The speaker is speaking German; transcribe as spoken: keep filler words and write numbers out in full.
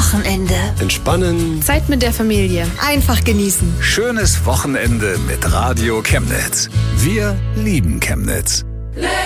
Wochenende. Entspannen. Zeit mit der Familie. Einfach genießen. Schönes Wochenende mit Radio Chemnitz. Wir lieben Chemnitz.